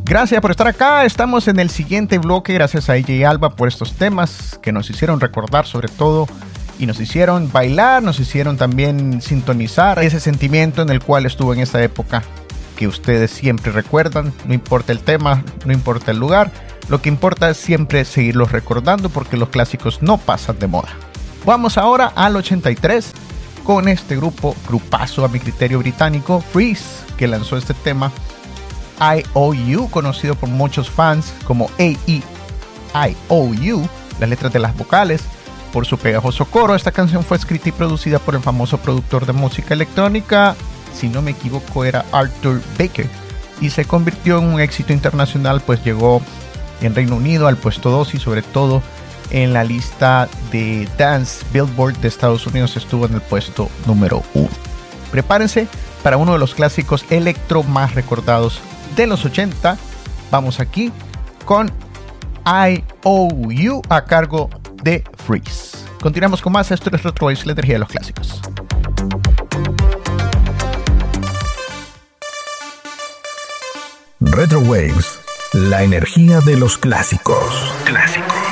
Gracias por estar acá. Estamos en el siguiente bloque. Gracias a AJ Alba por estos temas que nos hicieron recordar sobre todo y nos hicieron bailar, nos hicieron también sintonizar ese sentimiento en el cual estuvo en esa época que ustedes siempre recuerdan. No importa el tema, no importa el lugar, lo que importa es siempre seguirlos recordando porque los clásicos no pasan de moda. Vamos ahora al 83 con este grupazo a mi criterio británico, Freeze, que lanzó este tema IOU, conocido por muchos fans como AEIOU, las letras de las vocales, por su pegajoso coro. Esta canción fue escrita y producida por el famoso productor de música electrónica, si no me equivoco era Arthur Baker, y se convirtió en un éxito internacional, pues llegó en Reino Unido al puesto 2 y sobre todo en la lista de Dance Billboard de Estados Unidos estuvo en el puesto número 1. Prepárense para uno de los clásicos electro más recordados de los 80. Vamos aquí con IOU a cargo de Freeze. Continuamos con más. Esto es Retro Waves, la energía de los clásicos. Retro Waves, la energía de los clásicos.